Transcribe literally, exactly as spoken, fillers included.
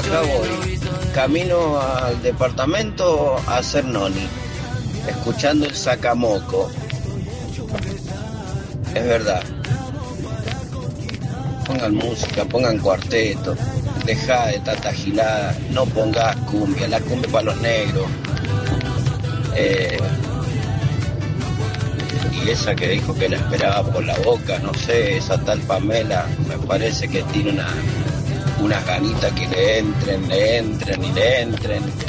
acá voy, camino al departamento a hacer noni, escuchando el sacamoco. Es verdad. Pongan música, pongan cuarteto, dejá de tanta gilada, no pongas cumbia, la cumbia para los negros. Eh, y esa que dijo que la esperaba por la boca, no sé, esa tal Pamela, me parece que tiene una, unas ganitas que le entren, le entren y le entren.